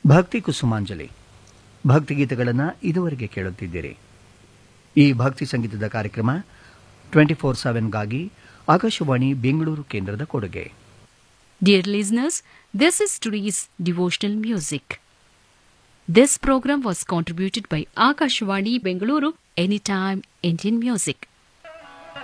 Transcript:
ಭಕ್ತಿ ಕುಸುಮಾಂಜಲಿ ಭಕ್ತಿಗೀತೆಗಳನ್ನು ಇದುವರೆಗೆ ಕೇಳುತ್ತಿದ್ದೀರಿ. ಈ ಭಕ್ತಿ ಸಂಗೀತದ ಕಾರ್ಯಕ್ರಮ 24/7ಗಾಗಿ ಆಕಾಶವಾಣಿ ಬೆಂಗಳೂರು ಕೇಂದ್ರದ ಕೊಡುಗೆ. Dear listeners, this is today's devotional music. This program was contributed by Akashvani Bengaluru Anytime Indian Music.